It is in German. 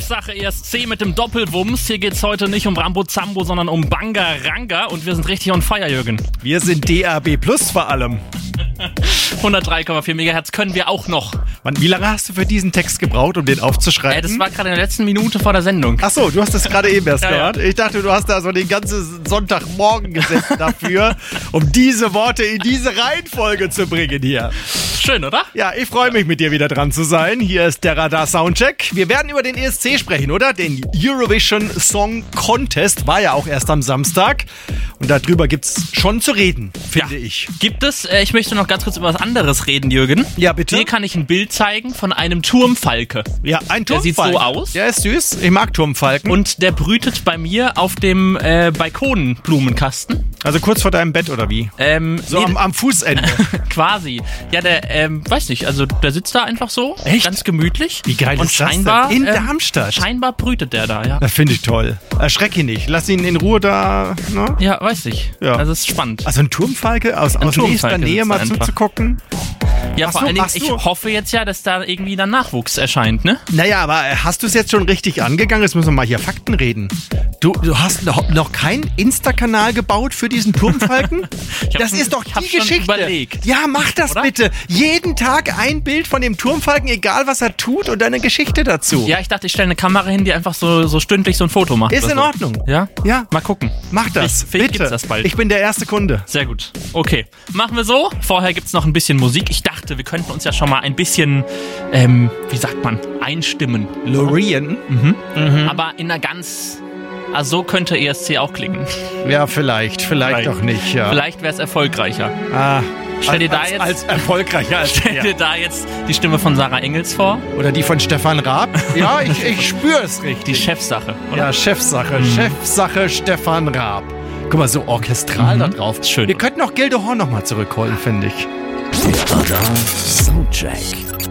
Chefsache ESC mit dem Doppelwumms. Hier geht's heute nicht um Rambo Zambo, sondern um Banga Ranga und wir sind richtig on fire, Jürgen. Wir sind DAB Plus vor allem. 103,4 MHz können wir auch noch. Mann, wie lange hast du für diesen Text gebraucht, um den aufzuschreiben? Das war gerade in der letzten Minute vor der Sendung. Ach so, du hast das gerade eben erst gehört. Ja. Ich dachte, du hast da so den ganzen Sonntagmorgen gesessen dafür, um diese Worte in diese Reihenfolge zu bringen hier. Schön, oder? Ja, ich freue mich, mit dir wieder dran zu sein. Hier ist der Radar Soundcheck. Wir werden über den ESC sprechen, oder? Den Eurovision Song Contest war ja auch erst am Samstag. Und darüber gibt's schon zu reden, finde ich. Gibt es, ich möchte noch ganz kurz über was anderes reden, Jürgen. Ja, bitte. Hier kann ich ein Bild zeigen von einem Turmfalke. Ja, ein Turmfalken. Der sieht so aus. Der ist süß. Ich mag Turmfalken. Und der brütet bei mir auf dem Balkonblumenkasten. Also kurz vor deinem Bett, oder wie? So nee, am Fußende. Quasi. Ja, der, weiß nicht, also der sitzt da einfach so. Echt? Ganz gemütlich. Wie geil und ist das scheinbar, denn? In Darmstadt? Scheinbar brütet der da, ja. Das finde ich toll. Erschreck ihn nicht. Lass ihn in Ruhe da, ne? Ja, weiß ich. Ja. Also es ist spannend. Also ein Turmfalke aus nächster Turmfalke Nähe sitzt mal da einfach. zuzugucken. Ja, vor allen Dingen, machst ich du? hoffe jetzt ja, dass da irgendwie dann Nachwuchs erscheint, ne? Naja, aber hast du es jetzt schon richtig angegangen? Jetzt müssen wir mal hier Fakten reden. Du hast noch keinen Insta-Kanal gebaut für diesen Turmfalken? Das ist doch ich hab die schon Geschichte. überlegt. Ja, mach das Oder? bitte. Jeden Tag ein Bild von dem Turmfalken, egal was er tut, und eine Geschichte dazu. Ja, ich dachte, ich stelle eine Kamera hin, die einfach so stündlich so ein Foto macht. Ist oder in so. Ordnung. Ja? Ja. Mal gucken. Mach das, Vielleicht bitte. gibt's das bald. Ich bin der erste Kunde. Sehr gut. Okay, machen wir so. Vorher gibt's noch ein bisschen Musik. Ich dachte, wir könnten uns ja schon mal ein bisschen, wie sagt man, einstimmen. Loreen? Aber in einer ganz... Also so könnte ESC auch klingen. Ja, vielleicht auch nicht. Ja. Vielleicht wäre es erfolgreicher. Ah, Stell dir da jetzt- als erfolgreicher als Stell er. dir da jetzt die Stimme von Sarah Engels vor. Oder die von Stefan Raab. Ja, ich spüre es Die richtig. Chefsache, oder? Ja, Chefsache. Chefsache Stefan Raab. Guck mal, so orchestral da drauf. Schön. Wir könnten auch Gilde Horn nochmal zurückholen, finde ich. Der Radar Soundcheck.